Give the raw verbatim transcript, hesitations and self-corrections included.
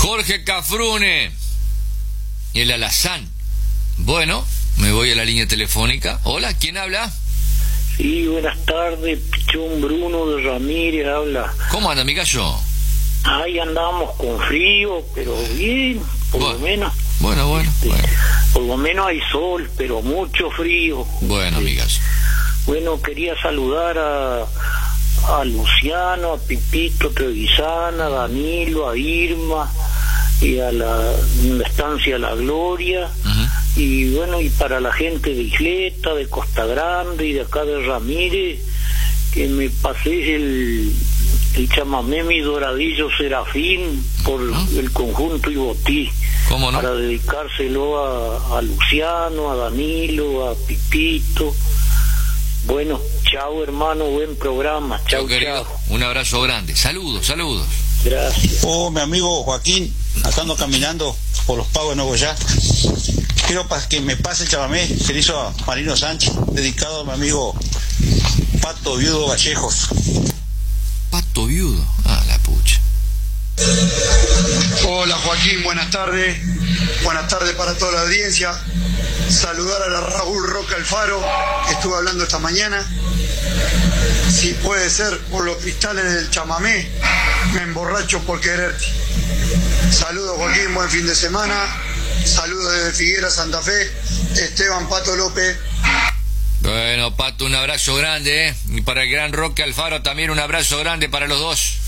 Jorge Cafrune, el alazán. Bueno, me voy a la línea telefónica. Hola, ¿quién habla? Sí, buenas tardes, Pichón. Bruno de Ramírez habla. ¿Cómo anda, mi gallo? Ahí andamos con frío, pero bien, por bueno, lo menos. Bueno, bueno, este, bueno. Por lo menos hay sol, pero mucho frío. Bueno, mi gallo. Bueno, quería saludar a, a Luciano, a Pipito Trevisana, a Danilo, a Irma y a la, la estancia La Gloria. Uh-huh. Y bueno, y para la gente de Isleta, de Costa Grande y de acá de Ramírez, que me pasé el, el chamamé Mi Doradillo Serafín por ¿Ah? el conjunto Ibotí. ¿Cómo no? Para dedicárselo a, a Luciano, a Danilo, a Pipito. Bueno, chao hermano, buen programa. Chao, chao. Un abrazo grande. Saludos, saludos. Gracias. Oh, mi amigo Joaquín, acá ando caminando por los pagos de Nuevo Ya. Quiero que me pase el chamamé que le hizo a Marino Sánchez, dedicado a mi amigo Pato Viudo Vallejos. Pato Viudo, ah, la pucha. Hola Joaquín, buenas tardes. Buenas tardes para toda la audiencia. Saludar a la Raúl Roca Alfaro, que estuve hablando esta mañana. Si puede ser por los cristales del chamamé, me emborracho por quererte. Saludos Joaquín, buen fin de semana. Saludos desde Figueras, Santa Fe. Esteban Pato López. Bueno, Pato, un abrazo grande, ¿eh? Y para el gran Roque Alfaro también un abrazo grande para los dos.